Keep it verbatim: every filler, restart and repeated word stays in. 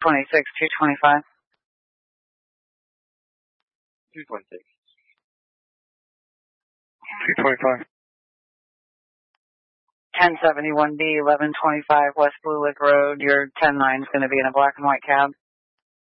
twenty-six, two twenty-five. two twenty-six. two twenty-five. ten seventy-one B, eleven twenty-five West Blue Lick Road. Your ten nine is going to be in a black and white cab.